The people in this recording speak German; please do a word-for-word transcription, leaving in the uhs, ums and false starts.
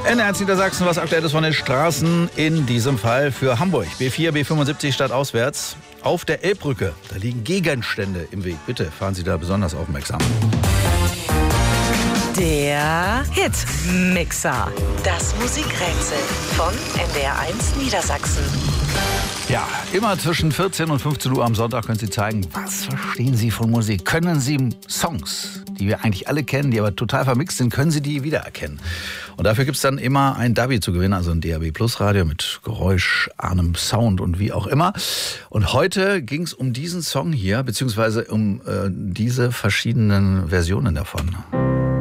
N eins Niedersachsen, was aktuell ist von den Straßen, in diesem Fall für Hamburg. B vier, B fünfundsiebzig stadtauswärts. Auf der Elbbrücke, da liegen Gegenstände im Weg. Bitte fahren Sie da besonders aufmerksam. Der Hitmixer. Das Musikrätsel von N D R eins Niedersachsen. Ja, immer zwischen vierzehn und fünfzehn Uhr am Sonntag können Sie zeigen, was verstehen Sie von Musik? Können Sie Songs, die wir eigentlich alle kennen, die aber total vermixt sind, können Sie die wiedererkennen? Und dafür gibt es dann immer ein Davi zu gewinnen, also ein D A B Plus Radio mit geräuscharmem Sound und wie auch immer. Und heute ging es um diesen Song hier, beziehungsweise um äh, diese verschiedenen Versionen davon.